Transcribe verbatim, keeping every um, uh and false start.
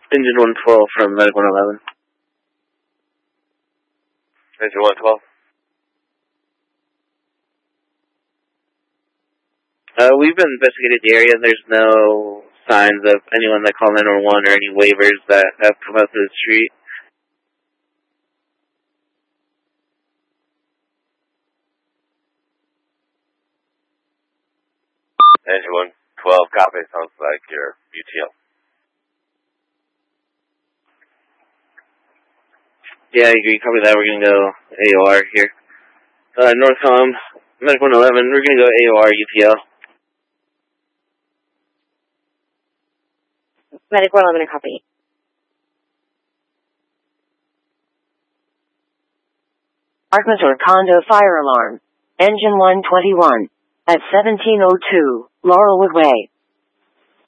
Engine one twelve from Medic one eleven. Engine one twelve. Uh, we've investigated the area. There's no signs of anyone that called nine one one or any waivers that have come out to the street. Engine one twelve, copy. Sounds like your U T L. Yeah, you copy that. We're going to go A O R here. Uh, Northcom, Medic one eleven, we're going to go A O R U P L. Medic one eleven, a copy. Arkansas condo fire alarm. Engine one twenty-one. At seventeen oh two, Laurelwood Way.